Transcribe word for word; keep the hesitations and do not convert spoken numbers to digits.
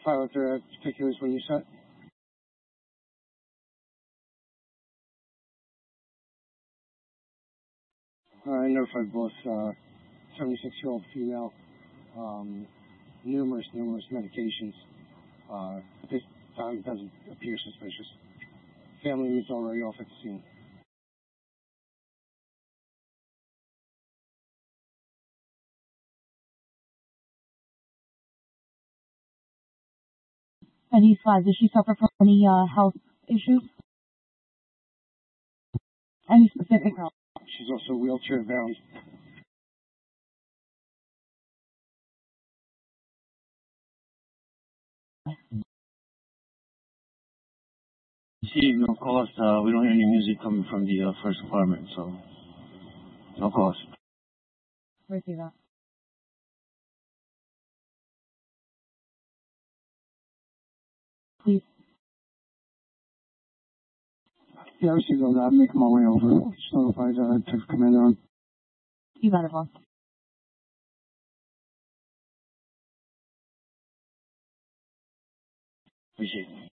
pilot their particulars when you set? I notified both uh, seventy-six-year-old female, um, numerous, numerous medications. Uh, this time doesn't appear suspicious. Family is already off at the scene. Any five, does she suffer from any uh, health issues? Any specific health? She's also wheelchair bound. See, no cost. Uh, we don't hear any music coming from the uh, first apartment, so no cost. Receive that. Please. Yeah, I received all that. I'm making my way over. Just notified uh, Texas Commander on. You got it, boss. Appreciate it.